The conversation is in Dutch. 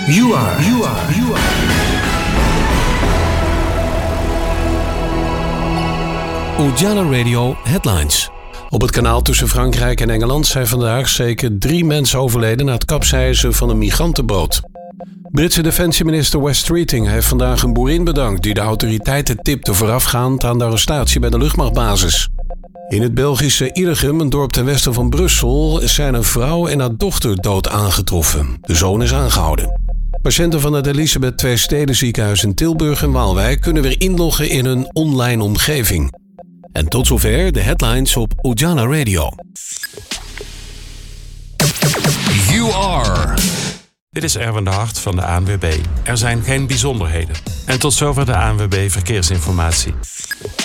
You are. Ujala Radio Headlines. Op het kanaal tussen Frankrijk en Engeland zijn vandaag zeker 3 mensen overleden na het kapseizen van een migrantenboot. Britse defensieminister Wes Streeting heeft vandaag een boerin bedankt die de autoriteiten tipte voorafgaand aan de arrestatie bij de luchtmachtbasis. In het Belgische Illegem, een dorp ten westen van Brussel, zijn een vrouw en haar dochter dood aangetroffen. De zoon is aangehouden. Patiënten van het Elisabeth II Stedenziekenhuis in Tilburg en Waalwijk kunnen weer inloggen in hun online omgeving. En tot zover de headlines op Ujala Radio. You are. Dit is Erwin de Hart van de ANWB. Er zijn geen bijzonderheden. En tot zover de ANWB Verkeersinformatie.